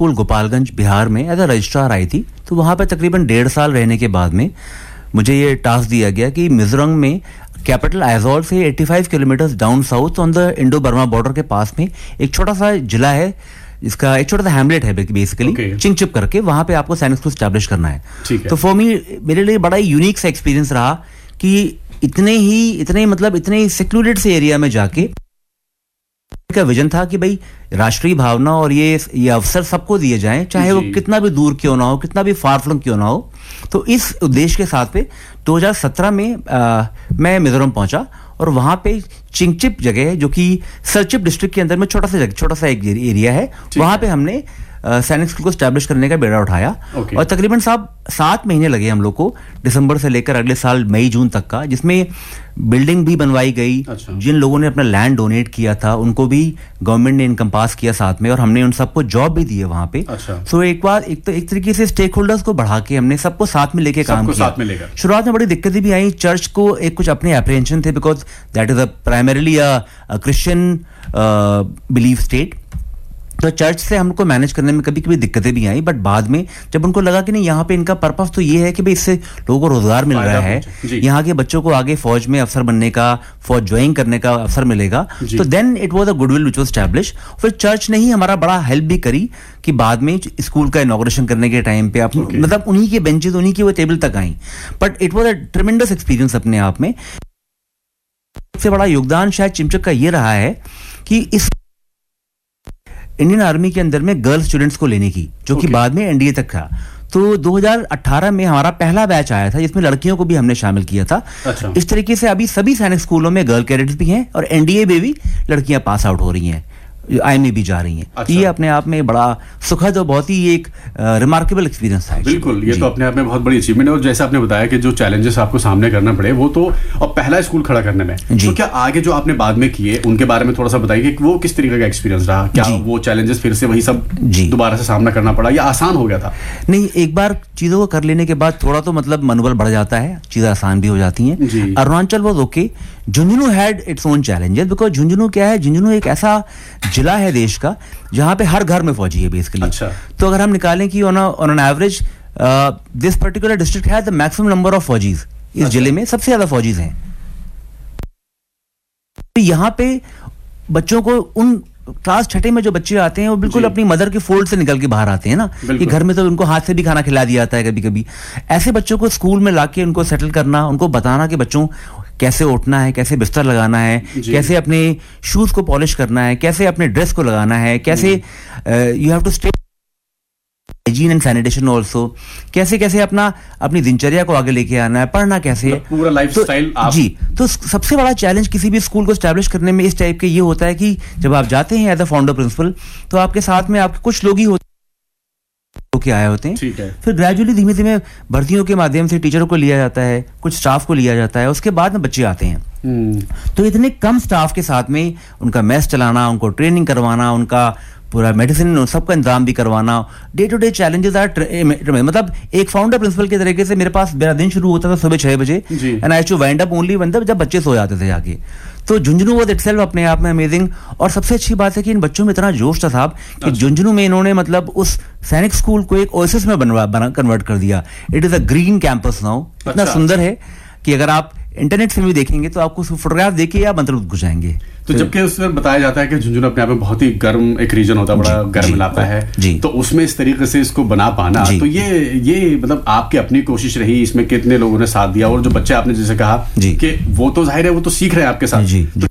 School Gopalganj Bihar में as a registrar आई थी। तो वहाँ पे तकरीबन 1.5 साल रहने के बाद में मुझे ये टास्क दिया गया कि मिजोरम में कैपिटल आइजोल से 85 kilometre down south on the Indo Burma border के पास में एक छोटा सा जिला है, इसका एक छोटा सा हैमलेट है बेसिकली, चिंगचिप करके, वहां पे आपको सैनिक स्कूल स्टैब्लिश करना है। तो फॉर मी, मेरे लिए बड़ा ही यूनिक सा एक्सपीरियंस रहा कि इतने सेक्लूडेड से एरिया में जाके का विजन था कि भाई राष्ट्रीय भावना और ये अवसर सबको दिए जाएं, चाहे वो कितना भी दूर क्यों ना हो, कितना भी फार फ्लंग क्यों ना हो। तो इस उद्देश्य के साथ पे 2017 में मैं मिजोरम पहुंचा और वहां पे चिंगचिप जगह है जो कि सरचिप डिस्ट्रिक्ट के अंदर में छोटा सा एक एरिया है, वहां पे हमने सैनिक स्कूल को स्टैब्लिश करने का बेड़ा उठाया। और तकरीबन 7 महीने लगे हम लोग को, दिसंबर से लेकर अगले साल मई जून तक का, जिसमें बिल्डिंग भी बनवाई गई। जिन लोगों ने अपना लैंड डोनेट किया था उनको भी गवर्नमेंट ने इनकम्पास किया साथ में, और हमने उन सबको जॉब भी दिए वहां पे। सो एक तरीके से स्टेक होल्डर्स को बढ़ा के हमने सबको साथ में लेके काम किया। शुरुआत में बड़ी दिक्कतें भी आई, चर्च को एक कुछ अपने एप्रीहेंशन थे, because that is primarily a Christian belief state. तो चर्च से हमको मैनेज करने में कभी कभी दिक्कतें भी आई, बट बाद में जब उनको लगा कि नहीं, यहाँ पे इनका पर्पस तो ये है कि भाई इससे लोगों को रोजगार मिल रहा है, यहाँ के बच्चों को आगे फौज में अफसर बनने का, फौज ज्वाइन करने का अवसर मिलेगा, तो then it was a goodwill which was established. फिर चर्च ने ही हमारा बड़ा हेल्प भी करी कि बाद में स्कूल का इनॉग्रेशन करने के टाइम पे मतलब उन्हीं के बेंचेस, उन्हीं की वो टेबल तक आई। But it was a ट्रेमेंडस experience अपने आप में। सबसे बड़ा योगदान शायद चिंगचिप का ये रहा है कि इस इंडियन आर्मी के अंदर में गर्ल स्टूडेंट्स को लेने की, जो कि बाद में एनडीए तक था। तो 2018 में हमारा पहला बैच आया था जिसमें लड़कियों को भी हमने शामिल किया था। इस तरीके से अभी सभी सैनिक स्कूलों में गर्ल कैडेट्स भी हैं और एनडीए में भी लड़कियां पास आउट हो रही हैं, आईएमए भी जा रही हैं। ये अपने आप में बड़ा सुखद और बहुत ही एक रिमार्केबल एक्सपीरियंस था। बिल्कुल, ये तो अपने आप में बहुत बड़ी अचीवमेंट है। और जैसे आपने बताया कि जो चैलेंजेस आपको सामने करना पड़े वो तो, और पहला स्कूल खड़ा करने में, तो क्या आगे जो आपने बाद में किए उनके बारे में थोड़ा सा बताइए कि वो किस तरीके का एक्सपीरियंस रहा? क्या वो चैलेंजेस फिर से वही सब दोबारा से सामना करना पड़ा या आसान हो गया था? नहीं, एक बार चीजों को कर लेने के बाद थोड़ा तो मतलब मनोबल बढ़ जाता है, चीजें आसान भी हो जाती हैं। Arunachal was okay, Jhunjhunu had its own challenges, because Jhunjhunu क्या है, झुंझुनू एक ऐसा जिला है देश का जहां पे हर घर में फौजी है बेसिकली। तो अगर हम निकालें कि on an average this particular district has the maximum number of फौजीज, इस जिले में सबसे ज्यादा फौजीज हैं। तो यहाँ पे बच्चों को, उन क्लास 6 में जो बच्चे आते हैं वो बिल्कुल अपनी मदर के फोल्ड से निकल के बाहर आते हैं ना, कि घर में तो उनको हाथ से भी खाना खिला दिया जाता है कभी कभी। ऐसे बच्चों को स्कूल में लाके उनको सेटल करना, उनको बताना कि बच्चों कैसे उठना है, कैसे बिस्तर लगाना है, कैसे अपने शूज को पॉलिश करना है, कैसे अपने ड्रेस को लगाना है, कैसे you have to stay hygiene and sanitation also, कैसे कैसे अपनी दिनचर्या को आगे लेके आना है, पढ़ना कैसे, पूरा लाइफस्टाइल। जी, तो सबसे बड़ा चैलेंज किसी भी स्कूल को स्टैब्लिश करने में इस टाइप के ये होता है कि जब आप जाते हैं एज अ फाउंडर प्रिंसिपल, तो आपके साथ में आपके कुछ लोग ही होते के आए होते हैं। फिर ग्रेजुअली धीमे धीमे भर्तियों के माध्यम से टीचरों को लिया जाता है, कुछ स्टाफ को लिया जाता है, उसके बाद में बच्चे आते हैं। तो इतने कम स्टाफ के साथ में उनका मेस चलाना, उनको ट्रेनिंग करवाना, उनका पूरा मेडिसिन सबका इंतजाम भी करवाना, day to day challenges are, मतलब एक फाउंडर प्रिंसिपल के तरीके से मेरा दिन शुरू होता था सुबह 6 बजे and I to wind up only जब बच्चे सो जाते थे जाके। तो झुंझुनू वाज इटसेल्फ अपने आप में अमेजिंग। और सबसे अच्छी बात है कि इन बच्चों में इतना जोश था साहब कि झुंझुनू में इन्होंने मतलब उस सैनिक स्कूल को एक ओएसिस में कन्वर्ट कर दिया। It is a green campus now, इतना सुंदर है कि अगर आप इंटरनेट से भी देखेंगे तो आपको फोटोग्राफ देखिए आप मंत्रमुग्ध हो जाएंगे। तो जबकि उसमें बताया जाता है कि झुंझुनू अपने आप में बहुत ही गर्म एक रीजन होता है, बड़ा गर्म इलाका है, तो उसमें इस तरीके से इसको बना पाना, तो ये मतलब आपकी अपनी कोशिश रही, इसमें कितने लोगों ने साथ दिया? और जो बच्चे आपने जैसे कहा कि वो तो जाहिर है वो तो सीख रहे हैं आपके साथ।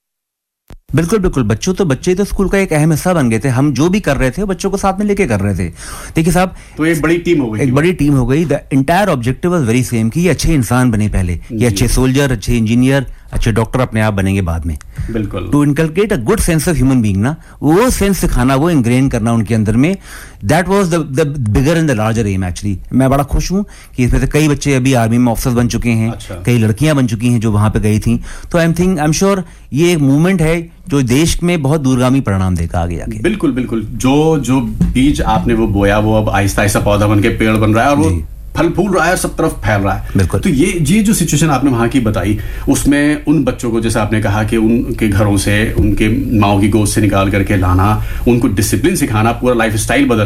बिल्कुल बिल्कुल, बच्चे तो स्कूल का एक अहम हिस्सा बन गए थे। हम जो भी कर रहे थे बच्चों को साथ में लेके कर रहे थे। देखिए साहब, तो एक बड़ी टीम हो गई। The entire objective was very same कि ये अच्छे इंसान बने पहले, ये अच्छे सोल्जर, अच्छे इंजीनियर, अच्छे डॉक्टर अपने आप बनेंगे बाद में। बिल्कुल, to inculcate a good sense of human being ना, वो सेंस सिखाना, वो इंग्रेन करना उनके अंदर में, that was the bigger and the larger am actually. मैं बड़ा खुश हूं कि इसमें से कई बच्चे अभी आर्मी में ऑफिसर्स बन चुके हैं, कई लड़कियां बन चुकी हैं जो वहां पे गई थी। तो आई एम श्योर ये एक मूवमेंट है जो देश में बहुत दूरगामी परिणाम देगा आगे जाके। बिल्कुल बिल्कुल, जो बीज आपने वो बोया वो अब आहिस्ता आहिस्ता पौधा बन के पेड़ बन रहा है और वो फल फूल रहा है, सब तरफ फैल रहा है। तो ये जो सिचुएशन आपने वहां की बताई, उसमें उन बच्चों को जैसे आपने कहा कि उनके घरों से, उनके माओ की गोद से निकाल करके लाना, उनको डिसिप्लिन सिखाना, पूरा लाइफ स्टाइल बदल